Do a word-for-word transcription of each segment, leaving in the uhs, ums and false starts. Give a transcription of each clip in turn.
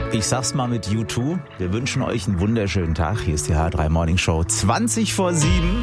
Ich sag's mal mit U zwei. Wir wünschen euch einen wunderschönen Tag. Hier ist die H R drei Morning Show. zwanzig vor sieben.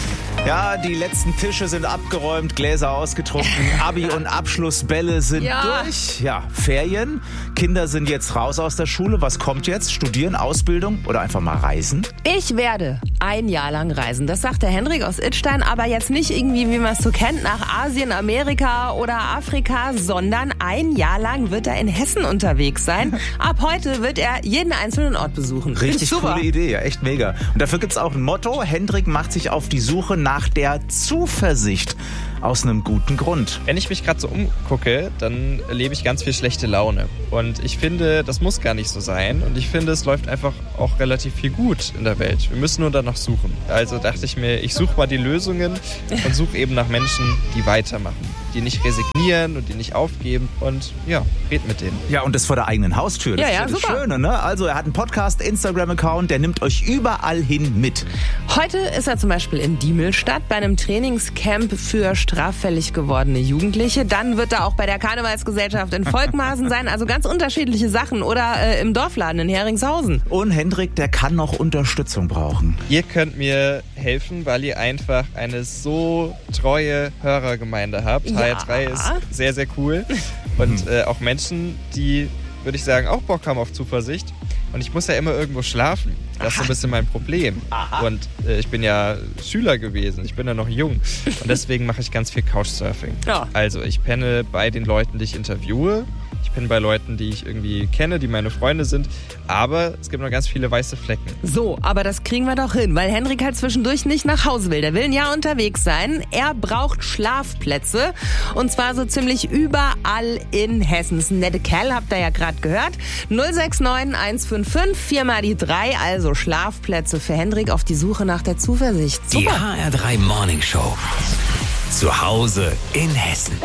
Ja, die letzten Tische sind abgeräumt, Gläser ausgetrunken, Abi- und Abschlussbälle sind ja. durch. Ja, Ferien. Kinder sind jetzt raus aus der Schule. Was kommt jetzt? Studieren, Ausbildung oder einfach mal reisen? Ich werde ein Jahr lang reisen. Das sagt der Henrik aus Idstein, aber jetzt nicht irgendwie, wie man es so kennt, nach Asien, Amerika oder Afrika, sondern ein Jahr lang wird er in Hessen unterwegs sein. Ab heute wird er jeden einzelnen Ort besuchen. Richtig super. Coole Idee, ja, echt mega. Und dafür gibt's auch ein Motto. Hendrik macht sich auf die Suche nach der Zuversicht. Aus einem guten Grund. Wenn ich mich gerade so umgucke, dann erlebe ich ganz viel schlechte Laune. Und ich finde, das muss gar nicht so sein. Und ich finde, es läuft einfach auch relativ viel gut in der Welt. Wir müssen nur danach suchen. Also dachte ich mir, ich suche mal die Lösungen und suche eben nach Menschen, die weitermachen. Die nicht resignieren und die nicht aufgeben. Und ja, red mit denen. Ja, und das vor der eigenen Haustür. Das Ja, ja, ist das super. Schöne, ne? Also er hat einen Podcast, Instagram-Account, der nimmt euch überall hin mit. Heute ist er zum Beispiel in Diemelstadt bei einem Trainingscamp für straffällig gewordene Jugendliche. Dann wird er auch bei der Karnevalsgesellschaft in Volkmarsen sein. Also ganz unterschiedliche Sachen. Oder äh, im Dorfladen in Heringshausen. Und Hendrik, der kann noch Unterstützung brauchen. Ihr könnt mir helfen, weil ihr einfach eine so treue Hörergemeinde habt. Ja. H R drei ist sehr, sehr cool. Und äh, auch Menschen, die, würde ich sagen, auch Bock haben auf Zuversicht. Und ich muss ja immer irgendwo schlafen. Das ist so ein bisschen mein Problem. Aha. Und äh, ich bin ja Schüler gewesen. Ich bin ja noch jung. Und deswegen mache ich ganz viel Couchsurfing. Ja. Also ich penne bei den Leuten, die ich interviewe. Ich bin bei Leuten, die ich irgendwie kenne, die meine Freunde sind. Aber es gibt noch ganz viele weiße Flecken. So, aber das kriegen wir doch hin, weil Henrik halt zwischendurch nicht nach Hause will. Der will ein Jahr unterwegs sein. Er braucht Schlafplätze. Und zwar so ziemlich überall in Hessen. Das ist ein netter Kerl, habt ihr ja gerade gehört. null sechs neun eins fünf fünf, vier mal die drei. Also Schlafplätze für Henrik auf die Suche nach der Zuversicht. Die Super. H R drei Morning Show. Zu Hause in Hessen.